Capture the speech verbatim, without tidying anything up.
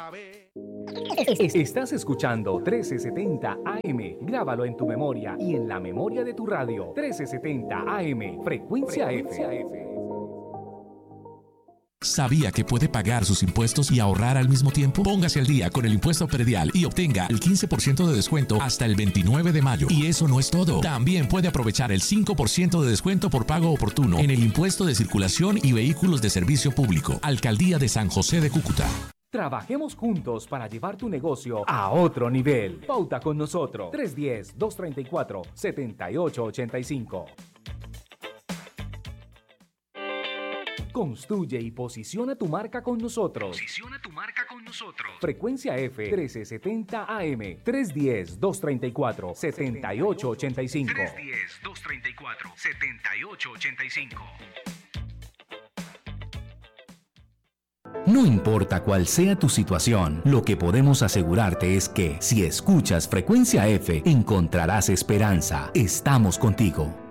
saber. Estás escuchando trece setenta A M. Grábalo en tu memoria y en la memoria de tu radio. trece setenta A M. Frecuencia, Frecuencia F. F. ¿Sabía que puede pagar sus impuestos y ahorrar al mismo tiempo? Póngase al día con el impuesto predial y obtenga el quince por ciento de descuento hasta el veintinueve de mayo. Y eso no es todo. También puede aprovechar el cinco por ciento de descuento por pago oportuno en el impuesto de circulación y vehículos de servicio público. Alcaldía de San José de Cúcuta. Trabajemos juntos para llevar tu negocio a otro nivel. Pauta con nosotros. tres uno cero, dos tres cuatro, siete ocho ocho cinco. Construye y posiciona tu marca con nosotros. Posiciona tu marca con nosotros. Frecuencia F trece setenta A M. tres uno cero, dos tres cuatro, siete ocho ocho cinco. tres uno cero, dos tres cuatro, siete ocho ocho cinco. No importa cuál sea tu situación, lo que podemos asegurarte es que si escuchas Frecuencia F, encontrarás esperanza. Estamos contigo.